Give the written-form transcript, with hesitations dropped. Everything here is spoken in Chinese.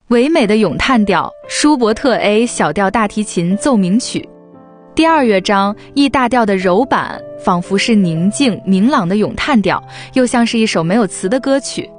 唯美的咏叹调，舒伯特 A 小调大提琴奏鸣曲。第二乐章 E 大调的柔板，仿佛是宁静明朗的咏叹调，又像是一首没有词的歌曲。